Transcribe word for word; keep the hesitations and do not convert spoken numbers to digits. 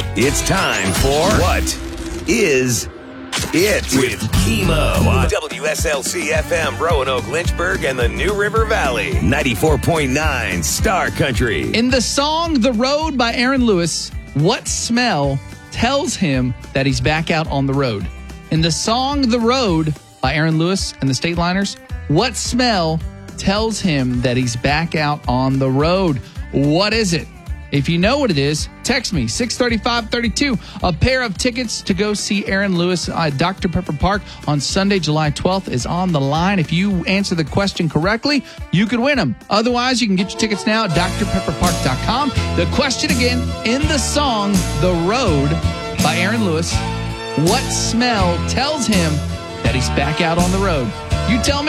It's time for What Is It? With Kimo on W S L C F M, Roanoke, Lynchburg, and the New River Valley. ninety-four point nine Star Country. In the song The Road by Aaron Lewis, what smell tells him that he's back out on the road? In the song The Road by Aaron Lewis and the State Liners, what smell tells him that he's back out on the road? What is it? If you know what it is, text me, six three five three two. A pair of tickets to go see Aaron Lewis at Doctor Pepper Park on Sunday, July twelfth is on the line. If you answer the question correctly, you could win them. Otherwise, you can get your tickets now at d r pepper park dot com. The question again, in the song The Road by Aaron Lewis, what smell tells him that he's back out on the road? You tell me.